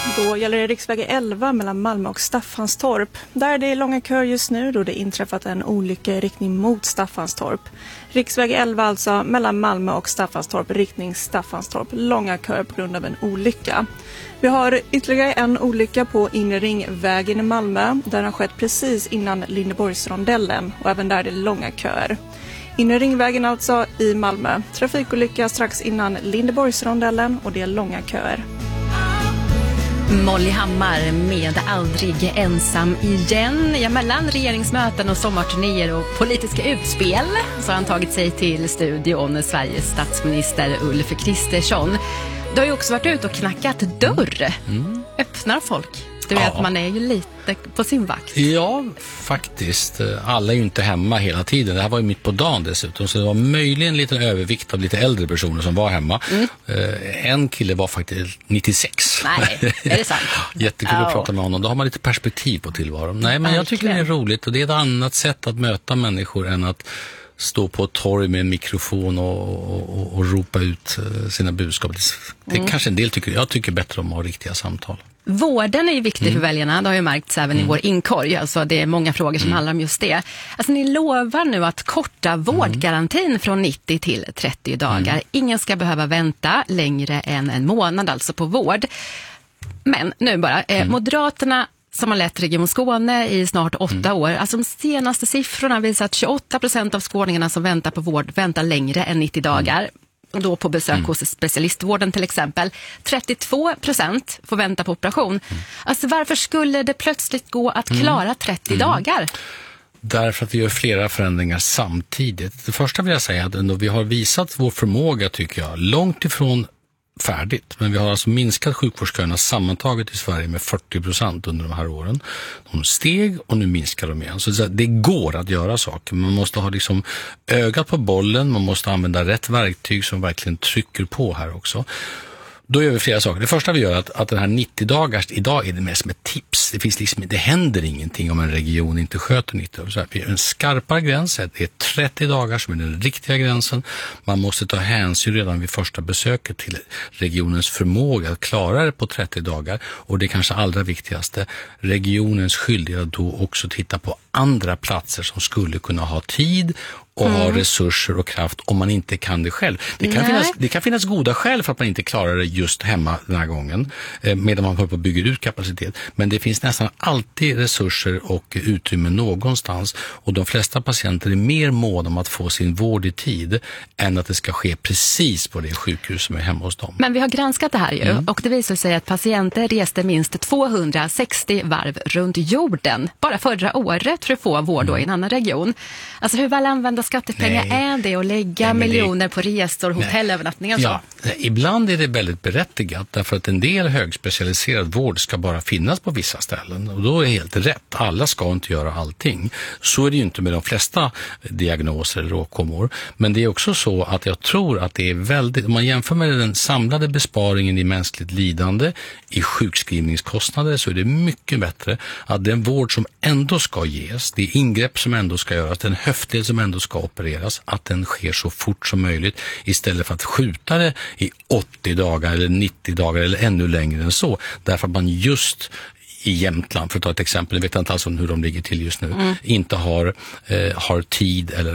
Då gäller det riksväg 11 mellan Malmö och Staffanstorp. Där är det långa köer just nu då det inträffat en olycka i riktning mot Staffanstorp. Riksväg 11 alltså mellan Malmö och Staffanstorp, riktning Staffanstorp. Långa köer på grund av en olycka. Vi har ytterligare en olycka på Inre Ringvägen i Malmö. Där har skett precis innan Lindeborgsrondellen och även där är det långa köer. Inre Ringvägen alltså i Malmö. Trafikolycka strax innan Lindeborgsrondellen och det är långa köer. Molly Hammar med Aldrig ensam igen. Ja, mellan regeringsmöten och sommarturnéer och politiska utspel så har han tagit sig till studion, Sveriges statsminister Ulf Kristersson. Du har ju också varit ute och knackat dörr. Öppnar folk? Du vet, man är ju lite på sin vakt. Ja, faktiskt. Alla är ju inte hemma hela tiden. Det här var ju mitt på dagen dessutom. Så det var möjligen en liten övervikt av lite äldre personer som var hemma. En kille var faktiskt 96. Nej, är det sant? Jättekul att prata med honom. Då har man lite perspektiv på tillvaron. Nej, men jag tycker det är roligt. Och det är ett annat sätt att möta människor än att stå på ett torg med en mikrofon och ropa ut sina budskap. Det kanske en del tycker. Jag tycker bättre om att ha riktiga samtal. Vården är ju viktig för väljarna, det har ju märkts även i vår inkorg. Alltså det är många frågor som handlar om just det. Alltså ni lovar nu att korta vårdgarantin från 90 till 30 dagar. Ingen ska behöva vänta längre än en månad alltså på vård. Men nu bara, Moderaterna som har lett Region Skåne i snart 8 år. Alltså de senaste siffrorna visar att 28% av skåningarna som väntar på vård väntar längre än 90 dagar. Och då på besök hos specialistvården till exempel. 32% får vänta på operation. Alltså varför skulle det plötsligt gå att klara 30 dagar? Därför att vi gör flera förändringar samtidigt. Det första vill jag säga att ändå vi har visat vår förmåga, tycker jag, långt ifrån färdigt. Men vi har alltså minskat sjukvårdsköerna sammantaget i Sverige med 40% under de här åren. De steg och nu minskar de igen. Så det går att göra saker. Man måste ha liksom ögat på bollen. Man måste använda rätt verktyg som verkligen trycker på här också. Då gör vi flera saker. Det första vi gör är att den här 90 dagars, idag är det mest som ett tips. Det händer ingenting om en region inte sköter 90 dagar. Så vi har en skarpare gräns, det är 30 dagar som är den riktiga gränsen. Man måste ta hänsyn redan vid första besöket till regionens förmåga att klara det på 30 dagar. Och det kanske allra viktigaste, regionens skyldighet att då också titta på andra platser som skulle kunna ha tid och ha resurser och kraft om man inte kan det själv. Det kan finnas goda skäl för att man inte klarar det just hemma den här gången medan man håller på att bygga ut kapacitet. Men det finns nästan alltid resurser och utrymme någonstans och de flesta patienter är mer måna om att få sin vård i tid än att det ska ske precis på det sjukhus som är hemma hos dem. Men vi har granskat det här ju och det visar sig att patienter reste minst 260 varv runt jorden bara förra året för att få vård då i en annan region. Alltså hur väl använda skattepengar är det att lägga miljoner på resor, hotellövernattningar och så? Ja, ibland är det väldigt berättigat därför att en del högspecialiserad vård ska bara finnas på vissa ställen och då är det helt rätt. Alla ska inte göra allting. Så är det ju inte med de flesta diagnoser eller åkommor. Men det är också så att jag tror att det är väldigt, om man jämför med den samlade besparingen i mänskligt lidande, i sjukskrivningskostnader så är det mycket bättre att den vård som ändå ska ges, det ingrepp som ändå ska göras, den höftdel som ändå ska opereras, att den sker så fort som möjligt istället för att skjuta det i 80 dagar eller 90 dagar eller ännu längre än så. Därför att man just i Jämtland, för att ta ett exempel, jag vet inte alls om hur de ligger till just nu, inte har tid eller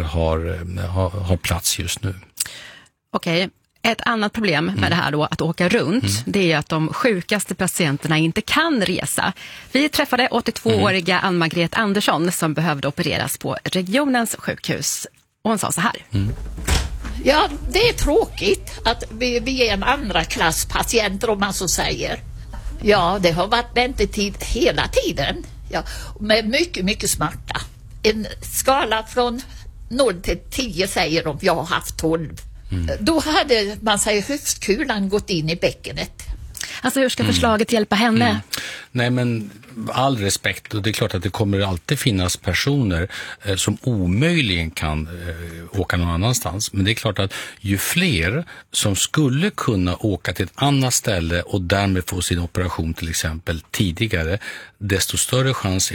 har plats just nu. Okej. Ett annat problem med det här då, att åka runt, det är att de sjukaste patienterna inte kan resa. Vi träffade 82-åriga Ann-Margret Andersson som behövde opereras på regionens sjukhus. Och hon sa så här. Ja, det är tråkigt att vi är en andra klass patienter om man så säger. Ja, det har varit väntetid hela tiden. Ja, med mycket, mycket smärta. En skala från 0 till 10 säger de, jag har haft 12. Då hade man säger höftkulan gått in i bäckenet. Alltså hur ska förslaget hjälpa henne? Nej, men all respekt, och det är klart att det kommer alltid finnas personer som omöjligen kan åka någon annanstans. Men det är klart att ju fler som skulle kunna åka till ett annat ställe och därmed få sin operation till exempel tidigare, desto större chans